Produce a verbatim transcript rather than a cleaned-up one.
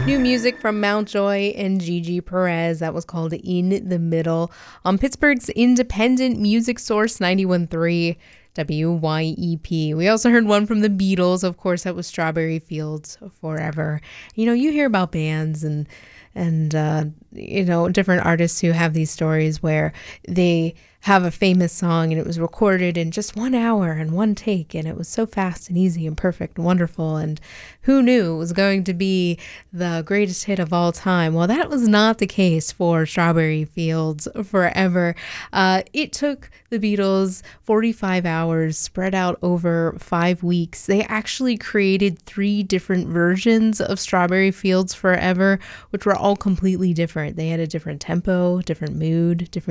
New music from Mountjoy and Gigi Perez. That was called In the Middle on Pittsburgh's independent music source ninety-one point three W Y E P. We also heard one from the Beatles. Of course, that was Strawberry Fields Forever. You know, you hear about bands and and uh, you know, different artists who have these stories where they have a famous song and it was recorded in just one hour and one take, and it was so fast and easy and perfect and wonderful, and who knew it was going to be the greatest hit of all time. Well, that was not the case for Strawberry Fields Forever. Uh, it took the Beatles forty-five hours spread out over five weeks. They actually created three different versions of Strawberry Fields Forever, which were all completely different. They had a different tempo, different mood, different